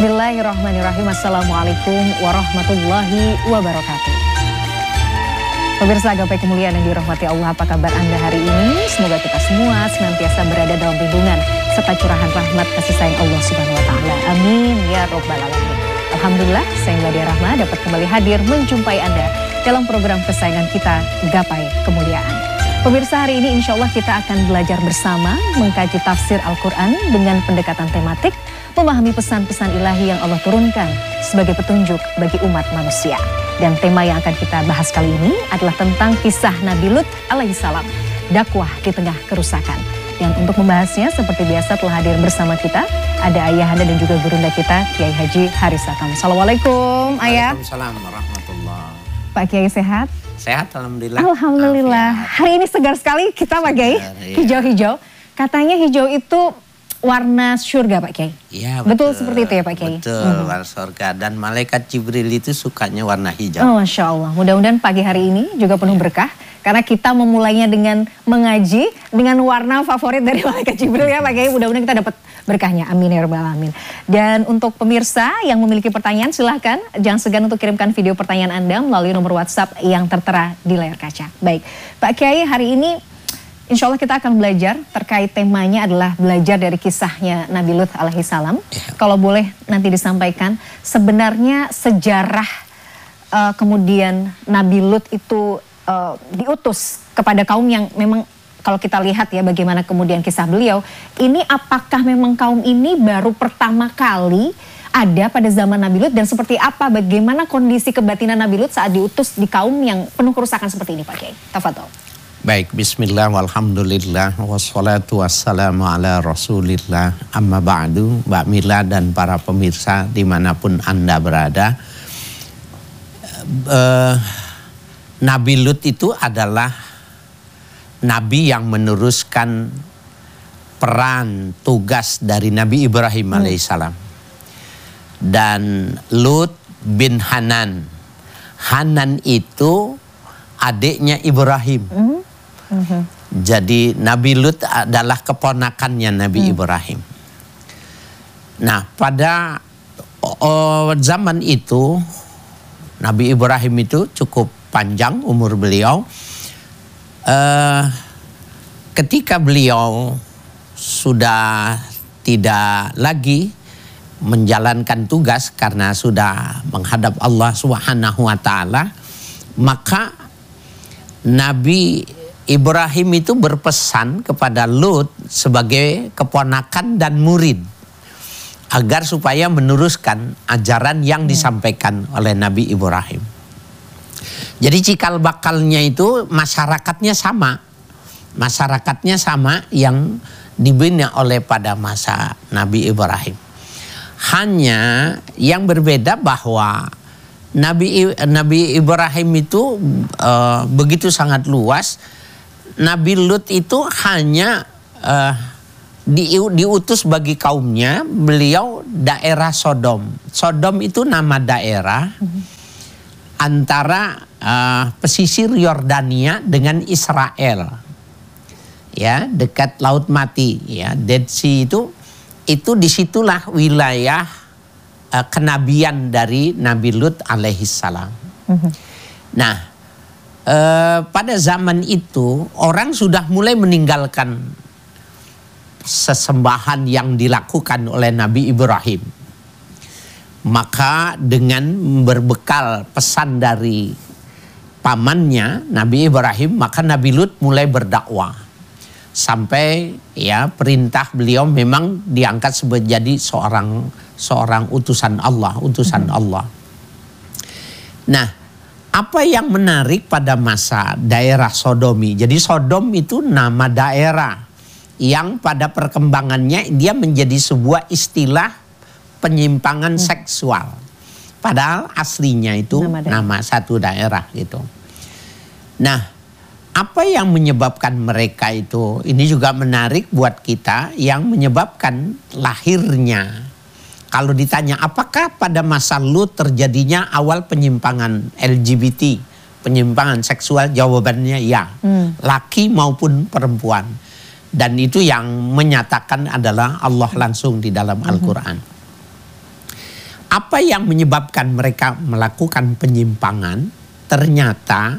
Bismillahirrahmanirrahim. Assalamualaikum warahmatullahi wabarakatuh. Pemirsa Gapai Kemuliaan yang dirahmati Allah, apa kabar Anda hari ini? Semoga kita semua senantiasa berada dalam lindungan serta curahan rahmat kasih sayang Allah Subhanahu wa taala. Amin ya rabbal alamin. Alhamdulillah, saya Meladia Rahma dapat kembali hadir menjumpai Anda dalam program kesayangan kita Gapai Kemuliaan. Pemirsa, hari ini insya Allah kita akan belajar bersama mengkaji tafsir Al-Quran dengan pendekatan tematik, memahami pesan-pesan ilahi yang Allah turunkan sebagai petunjuk bagi umat manusia. Dan tema yang akan kita bahas kali ini adalah tentang kisah Nabi Lut alaihissalam, dakwah di tengah kerusakan. Dan untuk membahasnya seperti biasa telah hadir bersama kita, ada ayahanda dan juga gurunda kita, Kiai Haji Haris Satam. Assalamualaikum Ayah. Waalaikumsalam warahmatullahi. Pak Kiai sehat? Sehat, alhamdulillah. Alhamdulillah. Hari ini segar sekali kita Pak Kiai, hijau-hijau. Katanya hijau itu warna surga Pak Kiai. Iya, betul seperti itu ya Pak Kiai. Betul, warna surga. Dan malaikat Jibril itu sukanya warna hijau. Oh, Masya Allah. Mudah-mudahan pagi hari ini juga penuh berkah. Karena kita memulainya dengan mengaji dengan warna favorit dari malaikat Jibril ya Pak Kiai. Mudah-mudahan kita dapat berkahnya. Amin ya rabbal alamin. Dan untuk pemirsa yang memiliki pertanyaan, silahkan jangan segan untuk kirimkan video pertanyaan Anda melalui nomor WhatsApp yang tertera di layar kaca. Baik, Pak Kiai, hari ini insya Allah kita akan belajar terkait temanya adalah belajar dari kisahnya Nabi Lut alaihissalam. Kalau boleh nanti disampaikan sebenarnya sejarah kemudian Nabi Lut itu diutus kepada kaum yang memang kalau kita lihat ya bagaimana kemudian kisah beliau, ini apakah memang kaum ini baru pertama kali ada pada zaman Nabi Lut dan seperti apa bagaimana kondisi kebatinan Nabi Lut saat diutus di kaum yang penuh kerusakan seperti ini Pak Kiai? Tafadhol. Baik, bismillah walhamdulillah wassalatu wassalamu ala rasulillah amma ba'du. Mbak Mila dan para pemirsa dimanapun Anda berada, Nabi Lut itu adalah Nabi yang meneruskan peran tugas dari Nabi Ibrahim alaihissalam. Dan Lut bin Hanan. Hanan itu adiknya Ibrahim. Jadi Nabi Lut adalah keponakannya Nabi Ibrahim. Nah, pada zaman itu Nabi Ibrahim itu cukup panjang umur beliau. Ketika beliau sudah tidak lagi menjalankan tugas karena sudah menghadap Allah Subhanahu wa taala, maka Nabi Ibrahim itu berpesan kepada Lut sebagai keponakan dan murid agar supaya meneruskan ajaran yang disampaikan oleh Nabi Ibrahim. Jadi cikal bakalnya itu masyarakatnya sama. Masyarakatnya sama yang dibina oleh pada masa Nabi Ibrahim. Hanya yang berbeda bahwa Nabi Ibrahim itu begitu sangat luas. Nabi Lut itu hanya diutus bagi kaumnya. Beliau daerah Sodom. Sodom itu nama daerah antara pesisir Yordania dengan Israel, ya, dekat Laut Mati, ya, Dead Sea itu disitulah wilayah kenabian dari Nabi Lut alaihissalam. Nah, pada zaman itu orang sudah mulai meninggalkan sesembahan yang dilakukan oleh Nabi Ibrahim. Maka dengan berbekal pesan dari pamannya Nabi Ibrahim, maka Nabi Lut mulai berdakwah. Sampai ya perintah beliau memang diangkat menjadi seorang utusan Allah, Allah. Nah, apa yang menarik pada masa daerah Sodomi? Jadi Sodom itu nama daerah yang pada perkembangannya dia menjadi sebuah istilah penyimpangan seksual. Padahal aslinya itu nama satu daerah gitu. Nah, apa yang menyebabkan mereka itu? Ini juga menarik buat kita yang menyebabkan lahirnya. Kalau ditanya apakah pada masa Lut terjadinya awal penyimpangan LGBT, penyimpangan seksual, jawabannya ya. Laki maupun perempuan. Dan itu yang menyatakan adalah Allah langsung di dalam Al-Quran. apa yang menyebabkan mereka melakukan penyimpangan? Ternyata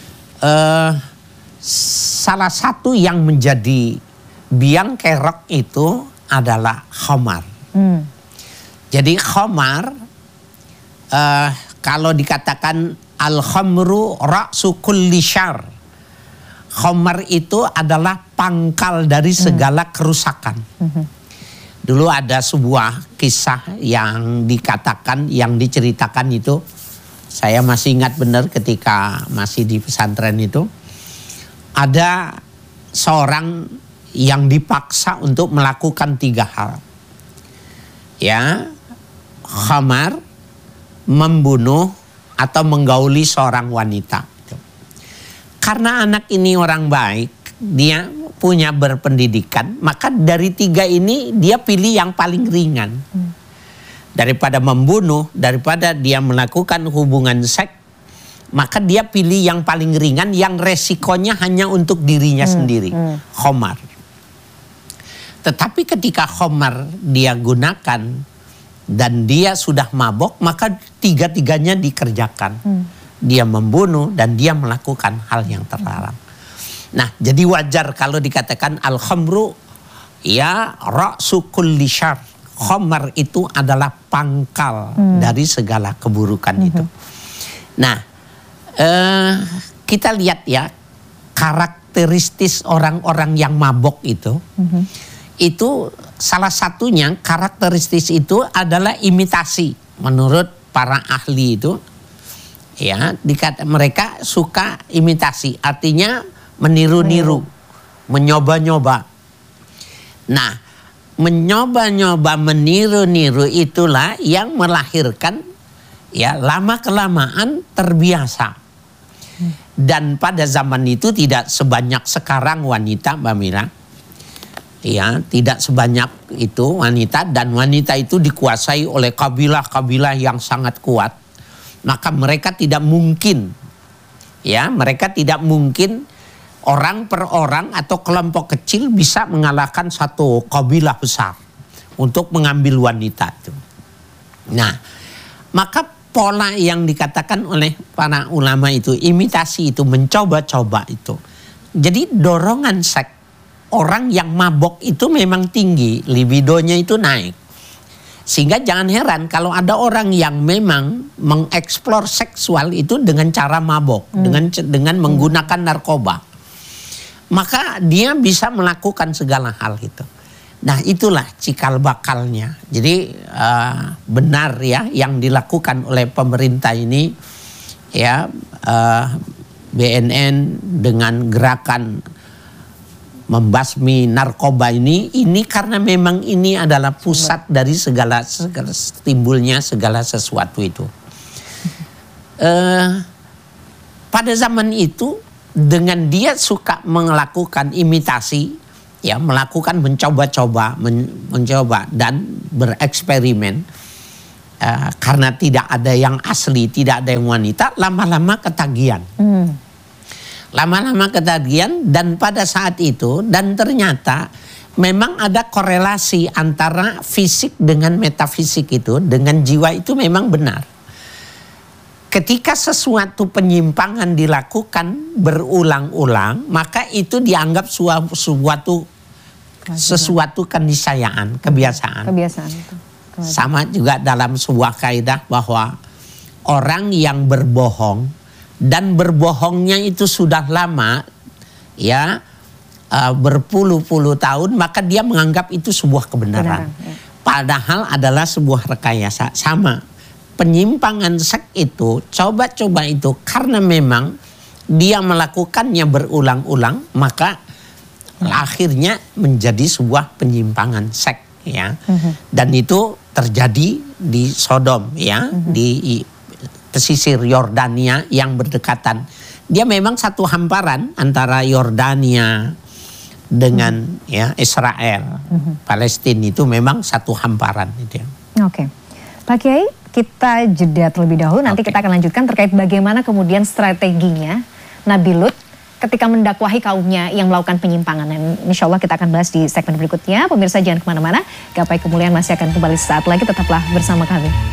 salah satu yang menjadi biang kerok itu adalah khamar. Jadi khamar, kalau dikatakan al-khamru ra'su kulli syarr, khamar itu adalah pangkal dari segala kerusakan. Dulu ada sebuah kisah yang dikatakan, yang diceritakan itu, saya masih ingat benar ketika masih di pesantren itu, ada seorang yang dipaksa untuk melakukan 3 hal. Ya, khamar, membunuh, atau menggauli seorang wanita. Karena anak ini orang baik, dia punya berpendidikan, maka dari 3 ini dia pilih yang paling ringan. Daripada membunuh, daripada dia melakukan hubungan seks, maka dia pilih yang paling ringan, yang resikonya hanya untuk dirinya sendiri, khamar. Tetapi ketika khamar dia gunakan dan dia sudah mabok, maka 3-tiganya dikerjakan. Dia membunuh dan dia melakukan hal yang terlarang. Nah, jadi wajar kalau dikatakan al-khamru ya ra'su kulli syarr. Khamar itu adalah pangkal dari segala keburukan itu. Nah, kita lihat ya karakteristik orang-orang yang mabok itu. Itu salah satunya karakteristik itu adalah imitasi. Menurut para ahli itu, ya, mereka suka imitasi, artinya meniru-niru, menyoba-nyoba. Nah, menyoba-nyoba, meniru-niru itulah yang melahirkan, ya, lama-kelamaan terbiasa. Dan pada zaman itu tidak sebanyak sekarang wanita, Mbak Mira. Ya, tidak sebanyak itu wanita, dan wanita itu dikuasai oleh kabilah-kabilah yang sangat kuat. Maka mereka tidak mungkin, ya, mereka tidak mungkin orang per orang atau kelompok kecil bisa mengalahkan satu kabilah besar untuk mengambil wanita itu. Nah, maka pola yang dikatakan oleh para ulama itu, imitasi itu, mencoba-coba itu. Jadi dorongan seks orang yang mabok itu memang tinggi, libidonya itu naik. Sehingga jangan heran kalau ada orang yang memang mengeksplor seksual itu dengan cara mabok, dengan menggunakan narkoba. Maka dia bisa melakukan segala hal itu. Nah, itulah cikal bakalnya. Jadi benar ya yang dilakukan oleh pemerintah ini, ya, BNN dengan gerakan membasmi narkoba ini karena memang ini adalah pusat dari segala timbulnya segala sesuatu itu. Pada zaman itu dengan dia suka melakukan imitasi, ya, melakukan mencoba dan bereksperimen, karena tidak ada yang asli, tidak ada yang wanita, lama-lama ketagihan. Lama-lama ketagihan, dan pada saat itu, dan ternyata memang ada korelasi antara fisik dengan metafisik itu, dengan jiwa itu memang benar. Ketika sesuatu penyimpangan dilakukan berulang-ulang, maka itu dianggap sesuatu keniscayaan, kebiasaan. Itu. Sama juga dalam sebuah kaidah bahwa orang yang berbohong, dan berbohongnya itu sudah lama, ya, berpuluh-puluh tahun, maka dia menganggap itu sebuah kebenaran. Ya. Padahal adalah sebuah rekayasa. Sama, penyimpangan seks itu, coba-coba itu, karena memang dia melakukannya berulang-ulang, maka akhirnya menjadi sebuah penyimpangan seks, ya. Dan itu terjadi di Sodom, ya, di pesisir Yordania yang berdekatan. Dia memang satu hamparan antara Yordania dengan ya Israel. Palestina itu memang satu hamparan itu. Oke. Pak Kiai, kita jeda terlebih dahulu, nanti kita akan lanjutkan terkait bagaimana kemudian strateginya Nabi Lut ketika mendakwahi kaumnya yang melakukan penyimpangan. Dan insya Allah kita akan bahas di segmen berikutnya. Pemirsa jangan kemana-mana, Gapai Kemuliaan masih akan kembali saat lagi, tetaplah bersama kami.